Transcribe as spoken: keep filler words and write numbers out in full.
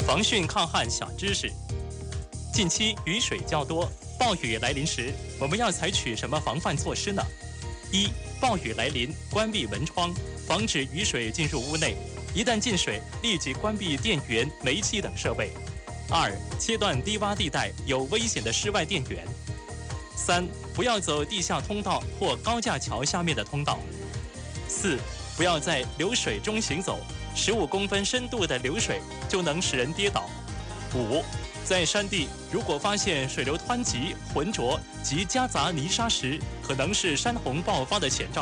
防汛抗旱小知识：近期雨水较多，暴雨来临时，我们要采取什么防范措施呢？一、暴雨来临，关闭门窗，防止雨水进入屋内。一旦进水，立即关闭电源、煤气等设备。二、切断低洼地带有危险的室外电源。三、不要走地下通道或高架桥下面的通道。四、不要在流水中行走，十五公分深度的流水就能使人跌倒。五、在山地如果发现水流湍急、浑浊及夹杂泥沙时，可能是山洪爆发的前兆。